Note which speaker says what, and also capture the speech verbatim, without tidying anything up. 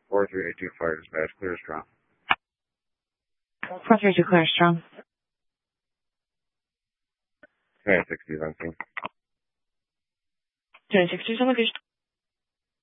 Speaker 1: four three eight two fire dispatch, clear strong.
Speaker 2: four three two clear strong.
Speaker 1: Okay, sixty is on scene.
Speaker 2: Two sixty is on location.